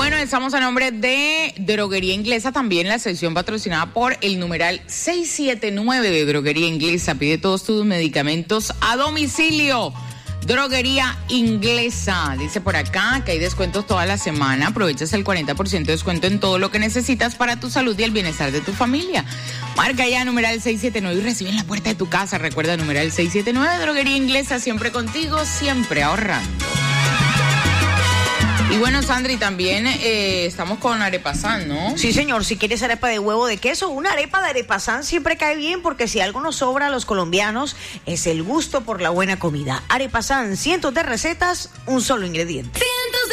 Bueno, estamos a nombre de Droguería Inglesa, también la sección patrocinada por el numeral 679 de Droguería Inglesa. Pide todos tus medicamentos a domicilio. Droguería Inglesa. Dice por acá que hay descuentos toda la semana. Aprovechas el 40% de descuento en todo lo que necesitas para tu salud y el bienestar de tu familia. Marca ya numeral 679 y recibe en la puerta de tu casa. Recuerda numeral 679, Droguería Inglesa, siempre contigo, siempre ahorrando. Y bueno, Sandri, también estamos con Arepazán, ¿no? Sí, señor, si quieres arepa de huevo de queso, una arepa de Arepazán siempre cae bien, porque si algo nos sobra a los colombianos es el gusto por la buena comida. Arepazán, cientos de recetas, un solo ingrediente.